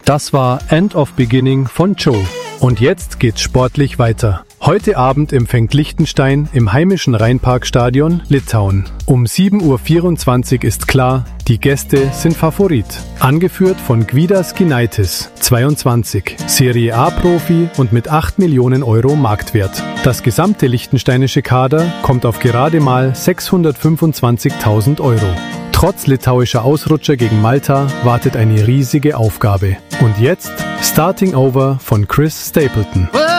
Das war End of Beginning von Joe. Und jetzt geht's sportlich weiter. Heute Abend empfängt Liechtenstein im heimischen Rheinparkstadion Litauen. Um 7:24 Uhr ist klar, die Gäste sind Favorit. Angeführt von Gvidas Ginaitis, 22, Serie A-Profi und mit 8 Millionen Euro Marktwert. Das gesamte liechtensteinische Kader kommt auf gerade mal 625.000 Euro. Trotz litauischer Ausrutscher gegen Malta wartet eine riesige Aufgabe. Und jetzt Starting Over von Chris Stapleton.